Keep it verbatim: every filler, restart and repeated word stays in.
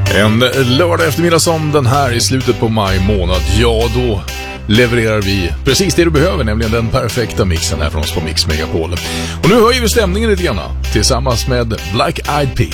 En lördag eftermiddag som den här i slutet på maj månad, ja då levererar vi precis det du behöver, nämligen den perfekta mixen här från oss på Mix Megapol. Och nu höjer vi stämningen lite grann tillsammans med Black Eyed Peas.